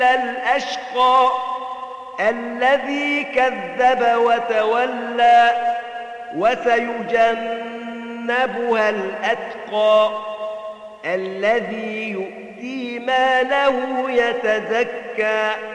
الأشقى الذي كذب وتولى وسيجنبها الأتقى الذي يؤتي ماله يتزكى